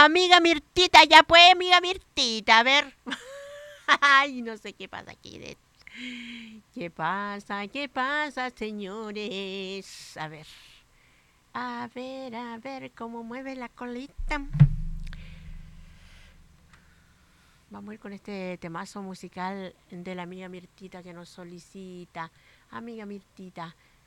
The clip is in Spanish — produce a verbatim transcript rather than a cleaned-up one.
amiga Mirtita, ya pues, amiga Mirtita, a ver. Ay, no sé qué pasa aquí. De... ¿Qué pasa? ¿Qué pasa, señores? A ver. A ver, a ver cómo mueve la colita. Vamos a ir con este temazo musical de la amiga Mirtita que nos solicita. Amiga Mirtita,